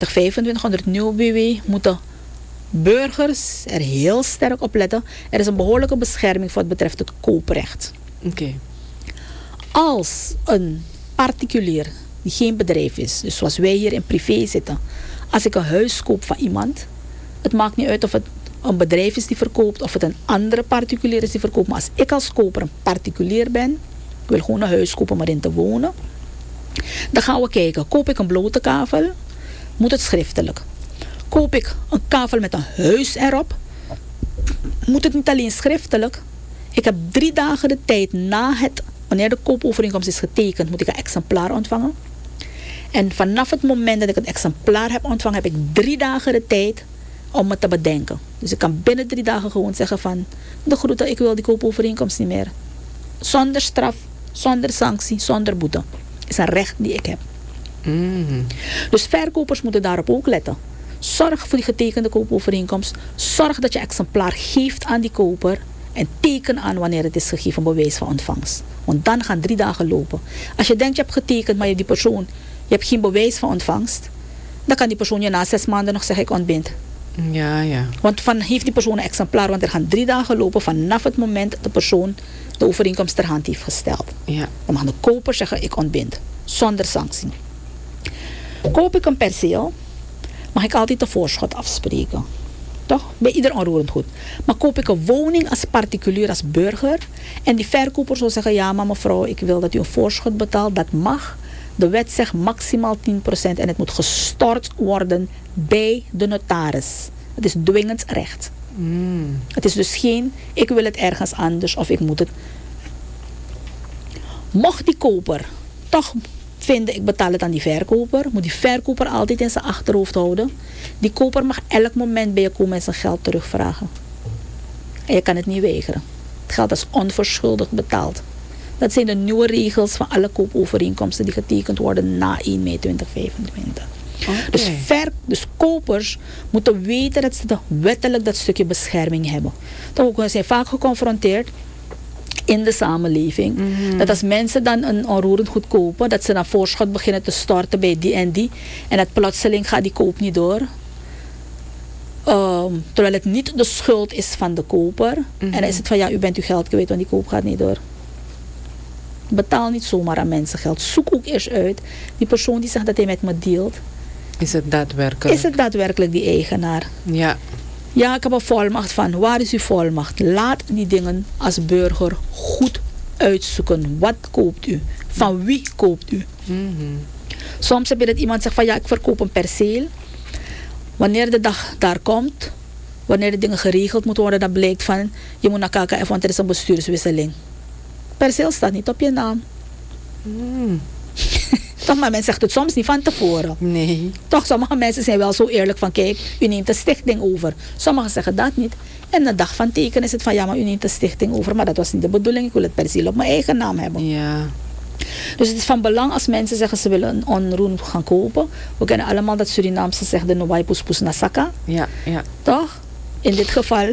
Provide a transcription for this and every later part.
25 onder het nieuwe BW moeten burgers er heel sterk op letten. Er is een behoorlijke bescherming voor wat betreft het kooprecht. Oké. Als een particulier die geen bedrijf is, dus zoals wij hier in privé zitten, als ik een huis koop van iemand, het maakt niet uit of het een bedrijf is die verkoopt of het een andere particulier is die verkoopt, maar als ik als koper een particulier ben, ik wil gewoon een huis kopen om erin te wonen, dan gaan we kijken, koop ik een blote kavel, moet het schriftelijk. Koop ik een kavel met een huis erop, moet het niet alleen schriftelijk. Ik heb 3 dagen de tijd wanneer de koopovereenkomst is getekend, moet ik een exemplaar ontvangen. En vanaf het moment dat ik het exemplaar heb ontvangen, heb ik 3 dagen de tijd om het te bedenken. Dus ik kan binnen 3 dagen gewoon zeggen van, de groeten, ik wil die koopovereenkomst niet meer. Zonder straf, zonder sanctie, zonder boete. Is een recht die ik heb. Dus verkopers moeten daarop ook letten. Zorg voor die getekende koopovereenkomst. Zorg dat je exemplaar geeft aan die koper. En teken aan wanneer het is gegeven, bewijs van ontvangst. Want dan gaan 3 dagen lopen. Als je denkt je hebt getekend, maar je hebt geen bewijs van ontvangst, dan kan die persoon je na 6 maanden nog zeggen, ik ontbind. Ja. Want heeft die persoon een exemplaar, want er gaan 3 dagen lopen vanaf het moment dat de persoon de overeenkomst ter hand heeft gesteld. Ja. Dan mag de koper zeggen, ik ontbind. Zonder sanctie. Koop ik een perceel, mag ik altijd een voorschot afspreken. Toch? Bij ieder onroerend goed. Maar koop ik een woning als particulier, als burger, en die verkoper zou zeggen, ja maar mevrouw, ik wil dat u een voorschot betaalt, dat mag. De wet zegt maximaal 10% en het moet gestort worden bij de notaris. Het is dwingend recht. Het is dus geen, ik wil het ergens anders of ik moet het. Mocht die koper toch vinden, ik betaal het aan die verkoper, moet die verkoper altijd in zijn achterhoofd houden. Die koper mag elk moment bij je komen en zijn geld terugvragen. En je kan het niet weigeren. Het geld is onverschuldigd betaald. Dat zijn de nieuwe regels van alle koopovereenkomsten die getekend worden na 1 mei 2025. Okay. Dus kopers moeten weten dat ze wettelijk dat stukje bescherming hebben. We zijn vaak geconfronteerd in de samenleving. Dat als mensen dan een onroerend goed kopen, dat ze dan voorschot beginnen te storten bij die en die. En dat plotseling gaat die koop niet door. Terwijl het niet de schuld is van de koper. En dan is het van, ja, u bent uw geld kwijt, want die koop gaat niet door. Betaal niet zomaar aan mensen geld. Zoek ook eerst uit. Die persoon die zegt dat hij met me dealt. Is het daadwerkelijk? Is het daadwerkelijk die eigenaar? Ja. Ja, ik heb een volmacht van. Waar is uw volmacht? Laat die dingen als burger goed uitzoeken. Wat koopt u? Van wie koopt u? Soms heb je dat iemand zegt van, ja, ik verkoop een perceel. Wanneer de dag daar komt, wanneer de dingen geregeld moeten worden, dan blijkt van, je moet naar KKF, want er is een bestuurswisseling. Perceel staat niet op je naam. Toch, maar men zegt het soms niet van tevoren. Nee. Toch, sommige mensen zijn wel zo eerlijk van, kijk, u neemt de stichting over. Sommigen zeggen dat niet. En de dag van tekenen is het van, ja, maar u neemt de stichting over. Maar dat was niet de bedoeling, ik wil het perceel op mijn eigen naam hebben. Ja. Dus het is van belang als mensen zeggen ze willen een onroerend gaan kopen. We kennen allemaal dat Surinaamse zegt de Noai Poes Nasaka. Ja. Toch? In dit geval,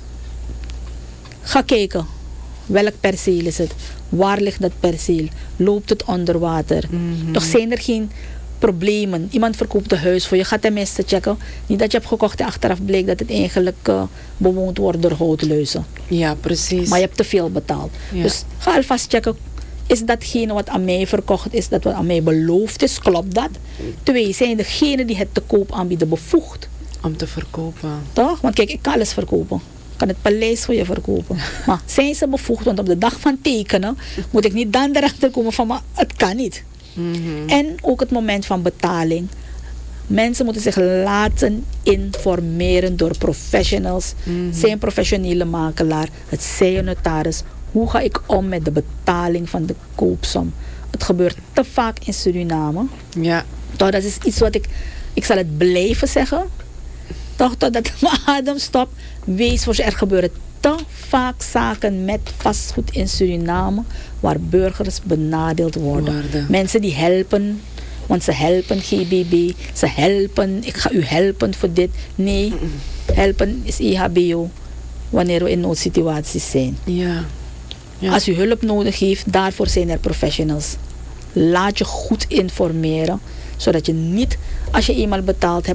ga kijken. Welk perceel is het? Waar ligt dat perceel? Loopt het onder water? Toch zijn er geen problemen. Iemand verkoopt een huis voor je. Gaat tenminste checken. Niet dat je hebt gekocht en achteraf bleek dat het eigenlijk bewoond wordt door houtluizen. Ja, precies. Maar je hebt te veel betaald. Ja. Dus ga alvast checken. Is datgene wat aan mij verkocht is, dat wat aan mij beloofd is? Klopt dat? 2, zijn degenen die het te koop aanbieden bevoegd? Om te verkopen. Toch? Want kijk, ik kan alles verkopen. Ik kan het paleis voor je verkopen. Maar zijn ze bevoegd? Want op de dag van tekenen moet ik niet dan erachter komen van, maar het kan niet. En ook het moment van betaling. Mensen moeten zich laten informeren door professionals. Zij een professionele makelaar. Het zij een notaris. Hoe ga ik om met de betaling van de koopsom? Het gebeurt te vaak in Suriname. Ja. Toch, dat is iets wat ik zal het blijven zeggen. Toch, totdat mijn adem stopt. Wees voor er gebeuren te vaak zaken met vastgoed in Suriname waar burgers benadeeld worden. Mensen die helpen, want ze helpen GBB, ze helpen, ik ga u helpen voor dit. Nee, helpen is EHBO wanneer we in noodsituaties zijn. Ja. Als u hulp nodig heeft, daarvoor zijn er professionals. Laat je goed informeren. Zodat je niet, als je eenmaal betaald hebt,